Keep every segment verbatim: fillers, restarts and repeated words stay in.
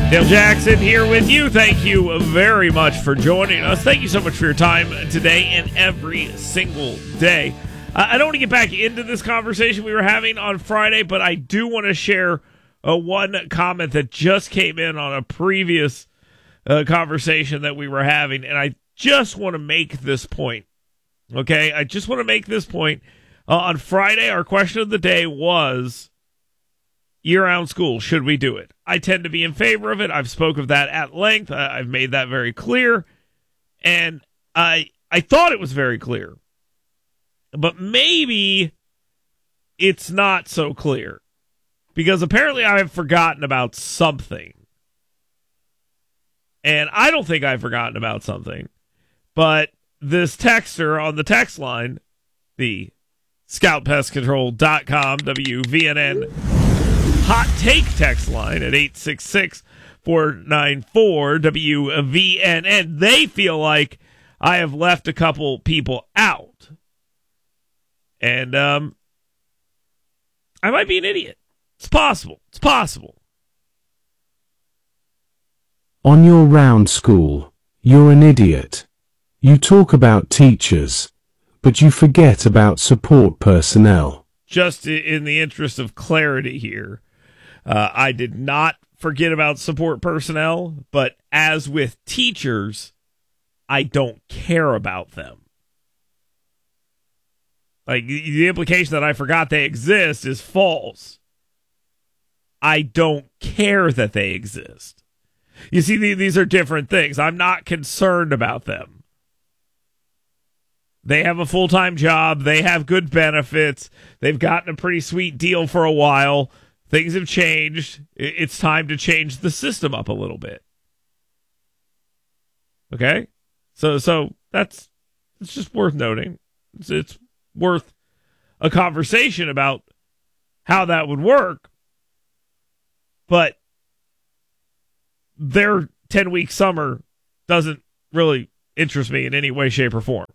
Dale Jackson here with you. Thank you very much for joining us. Thank you so much for your time today and every single day. Uh, I don't want to get back into this conversation we were having on Friday, but I do want to share uh, one comment that just came in on a previous uh, conversation that we were having, and I just want to make this point. Okay, I just want to make this point. Uh, on Friday, our question of the day was, year-round school, should we do it? I tend to be in favor of it. I've spoken of that at length. I, I've made that very clear. And I I thought it was very clear. But maybe it's not so clear. Because apparently I have forgotten about something. And I don't think I've forgotten about something. But this texter on the text line, the scout pest control dot com, W V N N Hot Take text line at eight six six, four nine four, W V N N. They feel like I have left a couple people out. And um, I might be an idiot. It's possible. It's possible. On your round school, you're an idiot. You talk about teachers, but you forget about support personnel. Just in the interest of clarity here, Uh, I did not forget about support personnel, but as with teachers, I don't care about them. Like, the implication that I forgot they exist is false. I don't care that they exist. You see, these are different things. I'm not concerned about them. They have a full-time job. They have good benefits. They've gotten a pretty sweet deal for a while. Things have changed. It's time to change the system up a little bit. Okay? So so that's it's just worth noting. It's, it's worth a conversation about how that would work. But their ten-week summer doesn't really interest me in any way, shape, or form.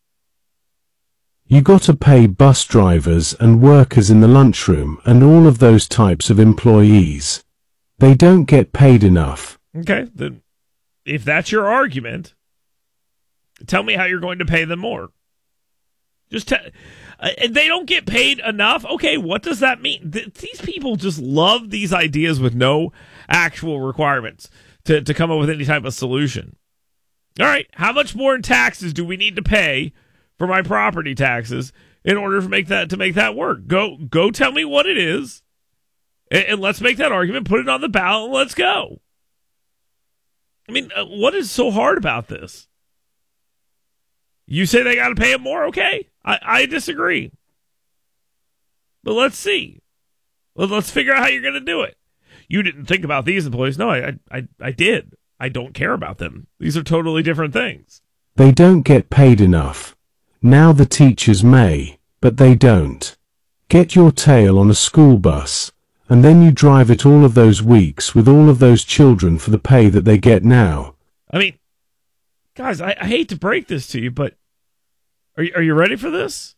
You got to pay bus drivers and workers in the lunchroom and all of those types of employees. They don't get paid enough. Okay, then if that's your argument, tell me how you're going to pay them more. Just te- uh, they don't get paid enough? Okay, what does that mean? Th- these people just love these ideas with no actual requirements to, to come up with any type of solution. All right, how much more in taxes do we need to pay for my property taxes in order to make that to make that work? Go go tell me what it is, and, and let's make that argument, put it on the ballot, and let's go. I mean, uh, what is so hard about this? You say they got to pay them more, okay? I, I disagree. But let's see. Let, let's figure out how you're going to do it. You didn't think about these employees. No, I, I, I did. I don't care about them. These are totally different things. They don't get paid enough. Now the teachers may, but they don't. Get your tail on a school bus, and then you drive it all of those weeks with all of those children for the pay that they get now. I mean, guys, I, I hate to break this to you, but are you, are you ready for this?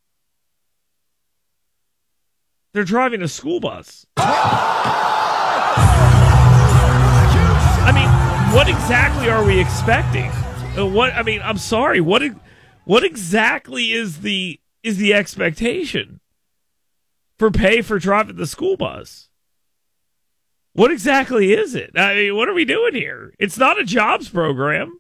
They're driving a school bus. I mean, what exactly are we expecting? Uh, what I mean, I'm sorry. What what exactly is the is the expectation for pay for driving the school bus? What exactly is it? I mean, what are we doing here? It's not a jobs program.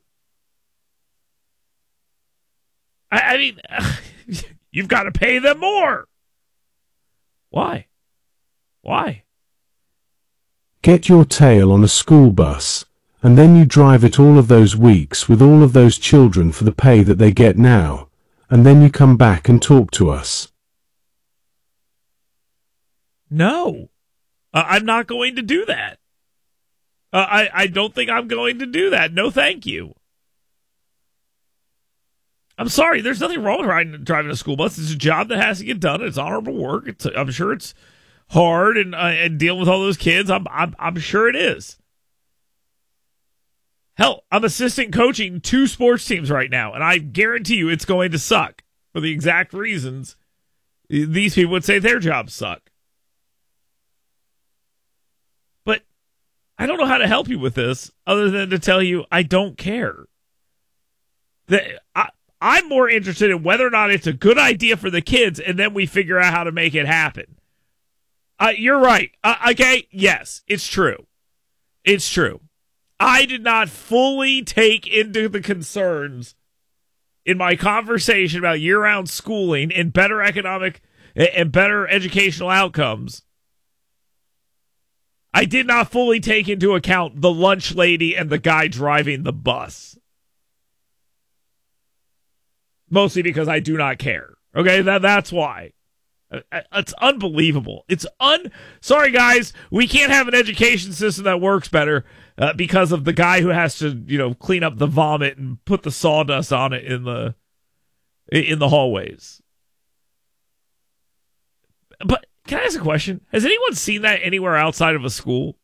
I, I mean, you've got to pay them more. Why? Why? Get your tail on a school bus, and then you drive it all of those weeks with all of those children for the pay that they get now, and then you come back and talk to us. No, uh, I'm not going to do that. Uh, I, I don't think I'm going to do that. No, thank you. I'm sorry. There's nothing wrong with riding, driving a school bus. It's a job that has to get done. It's honorable work. It's, I'm sure it's hard and, uh, and dealing with all those kids. I'm, I'm, I'm sure it is. Hell, I'm assistant coaching two sports teams right now, and I guarantee you it's going to suck for the exact reasons these people would say their jobs suck. But I don't know know how to help you with this other than to tell you I don't care. The, I, I'm more interested in whether or not it's a good idea for the kids, and then we figure out how to make it happen. Uh, you're right. Uh, okay, yes, it's true. It's true. I did not fully take into the concerns in my conversation about year-round schooling and better economic and better educational outcomes. I did not fully take into account the lunch lady and the guy driving the bus. Mostly because I do not care. Okay, that that's why. It's unbelievable. It's un. Sorry, guys, we can't have an education system that works better uh, because of the guy who has to, you know, clean up the vomit and put the sawdust on it in the in the hallways. But can I ask a question? Has anyone seen that anywhere outside of a school?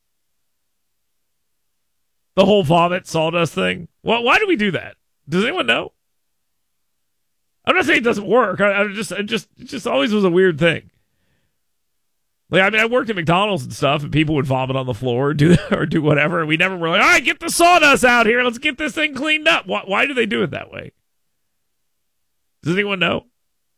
The whole vomit sawdust thing. Well, why do we do that? Does anyone know? I'm not saying it doesn't work. I, I just, it just, it just always was a weird thing. Like, I mean, I worked at McDonald's and stuff, and people would vomit on the floor or do or do whatever, and we never were like, all right, get the sawdust out here. Let's get this thing cleaned up. Why, why do they do it that way? Does anyone know?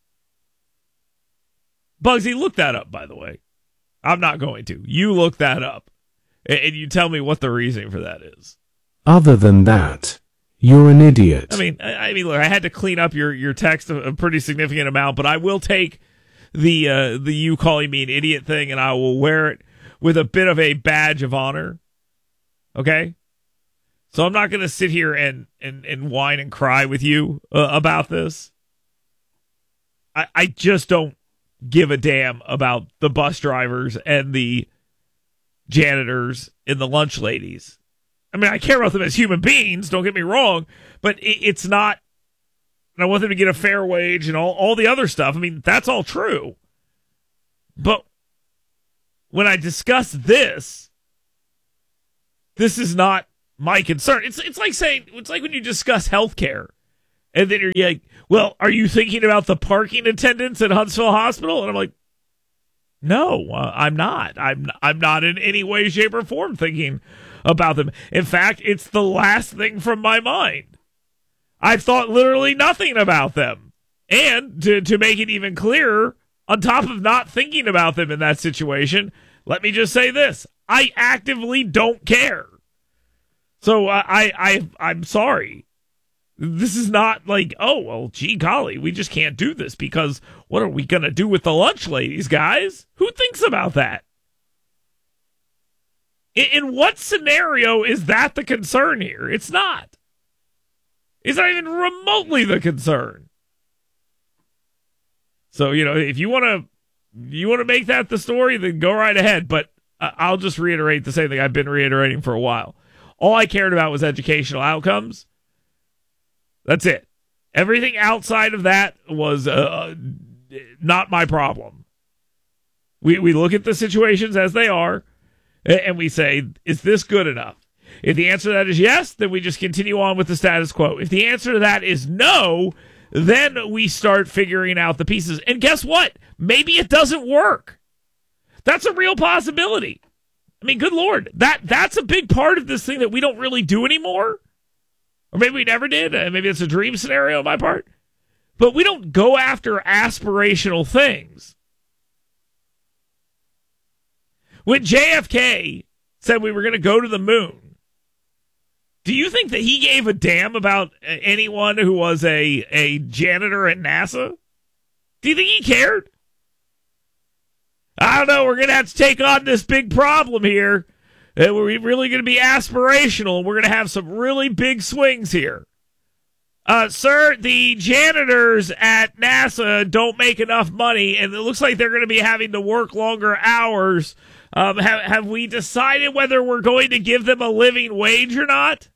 Bugsy, look that up, by the way. I'm not going to. You look that up, and, and you tell me what the reasoning for that is. Other than that, you're an idiot. I mean, I, I mean, look, I had to clean up your, your text a, a pretty significant amount, but I will take the uh, the you calling me an idiot thing, and I will wear it with a bit of a badge of honor. Okay? So I'm not going to sit here and, and, and whine and cry with you uh, about this. I, I just don't give a damn about the bus drivers and the janitors and the lunch ladies. I mean, I care about them as human beings, don't get me wrong, but it, it's not, and I want them to get a fair wage and all, all the other stuff. I mean, that's all true. But when I discuss this, this is not my concern. It's it's like saying, it's like when you discuss healthcare, and then you're like, well, are you thinking about the parking attendants at Huntsville Hospital? And I'm like, no, uh, I'm not. I'm I'm not in any way, shape, or form thinking about them. In fact, it's the last thing from my mind. I thought literally nothing about them. And to, to make it even clearer, on top of not thinking about them in that situation, let me just say this. I actively don't care. So uh, I, I, I'm sorry. This is not like, oh, well, gee golly, we just can't do this because what are we going to do with the lunch ladies, guys? Who thinks about that? In what scenario is that the concern here? It's not. It's not even remotely the concern. So, you know, if you want to you want to make that the story, then go right ahead. But uh, I'll just reiterate the same thing I've been reiterating for a while. All I cared about was educational outcomes. That's it. Everything outside of that was uh, not my problem. We we look at the situations as they are, and we say, is this good enough? If the answer to that is yes, then we just continue on with the status quo. If the answer to that is no, then we start figuring out the pieces. And guess what? Maybe it doesn't work. That's a real possibility. I mean, good Lord, that that's a big part of this thing that we don't really do anymore. Or maybe we never did. Maybe it's a dream scenario on my part. But we don't go after aspirational things. When J F K said we were going to go to the moon, do you think that he gave a damn about anyone who was a, a janitor at NASA? Do you think he cared? I don't know. We're going to have to take on this big problem here. And we're really going to be aspirational. We're going to have some really big swings here. Uh, sir, the janitors at NASA don't make enough money, and it looks like they're going to be having to work longer hours. Um, have, have we decided whether we're going to give them a living wage or not?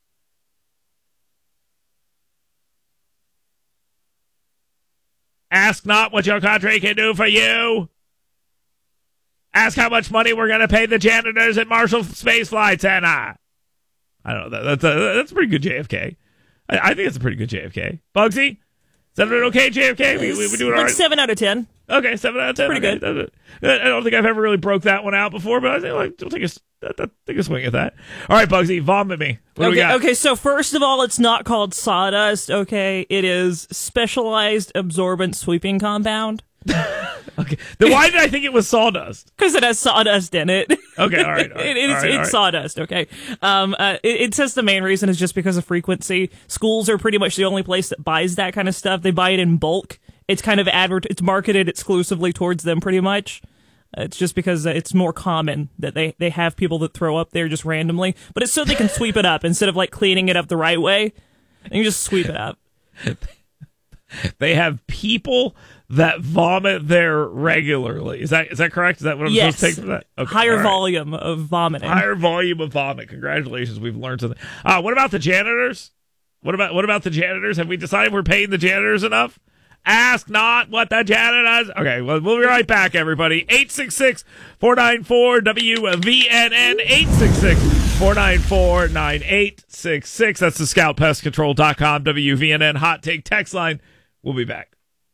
Ask not what your country can do for you. Ask how much money we're going to pay the janitors at Marshall Space Flight Center. I don't know. That's a, that's a pretty good J F K. I, I think it's a pretty good J F K. Bugsy? Is that an okay J F K? We, we, we doing like all right? seven out of ten. Okay, seven out of ten. Pretty okay. good. I don't think I've ever really broke that one out before, but I think like, I'll take a take a swing at that. All right, Bugsy, vomit me. What do we Okay, got? okay, so first of all, it's not called sawdust, okay? It is specialized absorbent sweeping compound. Okay. Then why did I think it was sawdust? Because it has sawdust in it. Okay, all right. All right it, it's all right, it's all right. sawdust, okay? Um, uh, it, it says the main reason is just because of frequency. Schools are pretty much the only place that buys that kind of stuff. They buy it in bulk. It's kind of advert. It's marketed exclusively towards them, pretty much. Uh, it's just because uh, it's more common that they, they have people that throw up there just randomly. But it's so they can sweep it up instead of, like, cleaning it up the right way. And you just sweep it up. They have people that vomit there regularly. Is that is that correct? Is that what I'm Yes. supposed to take from that? Okay, Higher all right. volume of vomiting. Higher volume of vomit. Congratulations, we've learned something. Uh, what about the janitors? What about what about the janitors? Have we decided we're paying the janitors enough? Ask not what the janitors. Okay, well, we'll be right back, everybody. eight six six, four nine four, W V N N, eight six six, four nine four, nine eight six six. That's the scout pest control dot com, W V N N hot take text line. We'll be back.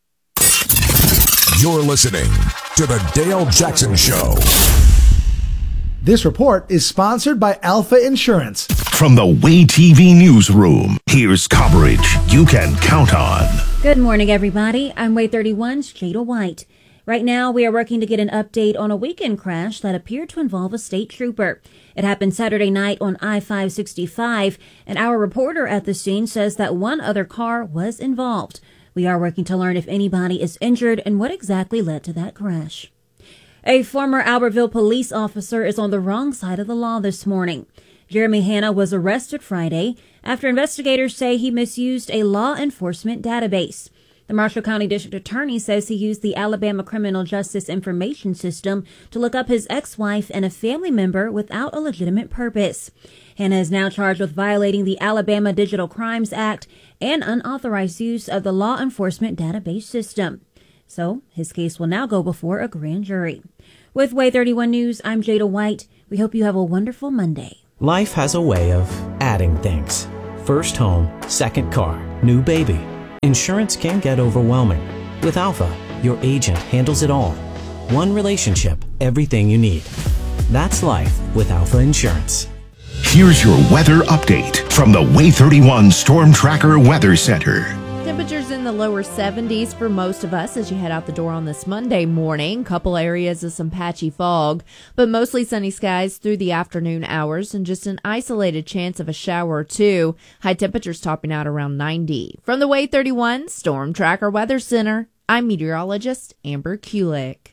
You're listening to the Dale Jackson Show. This report is sponsored by Alpha Insurance. From the Way T V newsroom, here's coverage you can count on. Good morning, everybody. I'm Way thirty-one's Jada White. Right now, we are working to get an update on a weekend crash that appeared to involve a state trooper. It happened Saturday night on I five sixty-five, and our reporter at the scene says that one other car was involved. We are working to learn if anybody is injured and what exactly led to that crash. A former Albertville police officer is on the wrong side of the law this morning. Jeremy Hanna was arrested Friday after investigators say he misused a law enforcement database. The Marshall County District Attorney says he used the Alabama Criminal Justice Information System to look up his ex-wife and a family member without a legitimate purpose. Hanna is now charged with violating the Alabama Digital Crimes Act and unauthorized use of the law enforcement database system. So his case will now go before a grand jury. With Way thirty-one News, I'm Jada White. We hope you have a wonderful Monday. Life has a way of adding things. First home, second car, new baby. Insurance can get overwhelming. With Alpha, your agent handles it all. One relationship, everything you need. That's life with Alpha Insurance. Here's your weather update from the Way thirty-one Storm Tracker Weather Center. Temperatures in the lower seventies for most of us as you head out the door on this Monday morning. Couple areas of some patchy fog, but mostly sunny skies through the afternoon hours and just an isolated chance of a shower or two. High temperatures topping out around ninety. From the Way thirty-one Storm Tracker Weather Center, I'm meteorologist Amber Kulik.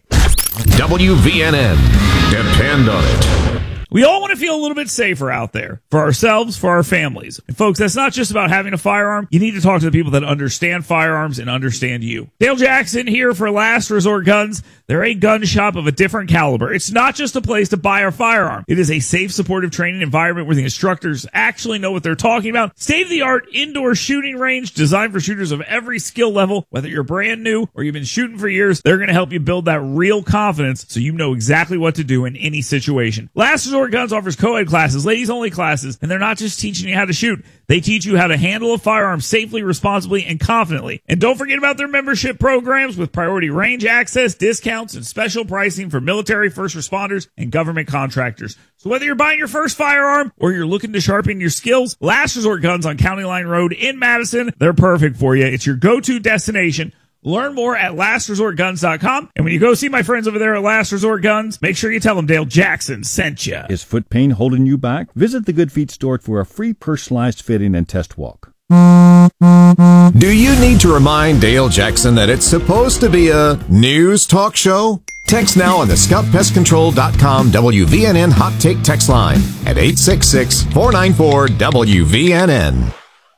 W V N N. Depend on it. We all want to feel a little bit safer out there for ourselves, for our families. And folks, that's not just about having a firearm. You need to talk to the people that understand firearms and understand you. Dale Jackson here for Last Resort Guns. They're a gun shop of a different caliber. It's not just a place to buy a firearm. It is a safe, supportive training environment where the instructors actually know what they're talking about. State-of-the-art indoor shooting range designed for shooters of every skill level. Whether you're brand new or you've been shooting for years, they're going to help you build that real confidence so you know exactly what to do in any situation. Last Resort Guns offers co-ed classes, ladies-only classes, and they're not just teaching you how to shoot. They teach you how to handle a firearm safely, responsibly, and confidently. And don't forget about their membership programs with priority range access, discounts, and special pricing for military, first responders, and government contractors. So whether you're buying your first firearm or you're looking to sharpen your skills, Last Resort Guns on County Line Road in Madison, they're perfect for you. It's your go-to destination. Learn more at last resort guns dot com. And when you go see my friends over there at Last Resort Guns, make sure you tell them Dale Jackson sent you. Is foot pain holding you back? Visit the Good Feet store for a free personalized fitting and test walk. Do you need to remind Dale Jackson that it's supposed to be a news talk show? Text now on the scout pest control dot com W V N N hot take text line at eight six six, four nine four, W V N N.